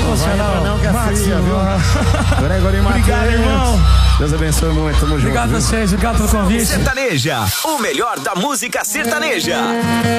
emocional. Não, que é fria, viu? Gregory Matheus. Obrigado, irmão. Deus abençoe muito, tamo junto. Obrigado a vocês, obrigado pelo convite. Sertaneja, o melhor da música sertaneja.